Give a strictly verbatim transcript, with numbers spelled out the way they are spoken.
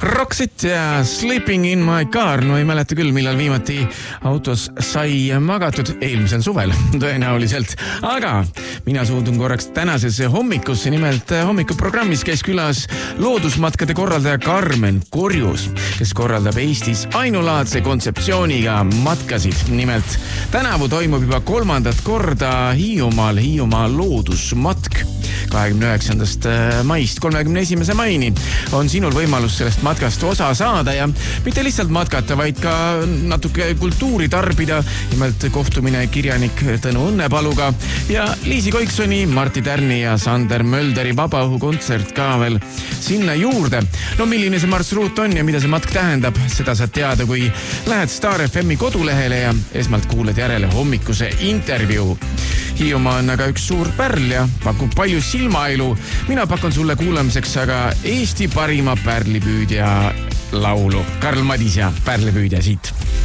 Roxette ja Sleeping in my car. No ei mäleta küll, millal viimati autos sai magatud, eelmisel suvel tõenäoliselt. Aga mina suundun korraks tänasesse hommikusse. Nimelt hommikuprogrammis käis külas loodusmatkade korraldaja Karmen Korjus, kes korraldab Eestis ainulaadse kontseptsiooniga matkasid. Nimelt tänavu toimub juba kolmandat korda Hiiumaal Hiiumaa loodusmatk. kahekümne üheksandast maist kolmekümne esimese maini on sinul võimalus sellest matkast osa saada ja mitte lihtsalt matkata, vaid ka natuke kultuuri tarbida. Nimelt kohtumine kirjanik Tõnu Õnnepaluga ja Liisi Koiksoni, Martti Tärni ja Sander Mölderi vabaõhukontsert ka veel sinna juurde. No milline see marsruut on ja mida see matk tähendab, seda saad teada, kui lähed Star F M-i kodulehele ja esmalt kuuled järele hommikuse intervjuu. Hiiumaa on aga üks suur pärl ja pakub palju silmailu. Mina pakun sulle kuulamiseks aga Eesti parima pärlipüüdja laulu. Karl Madis ja Pärlipüüdja siit.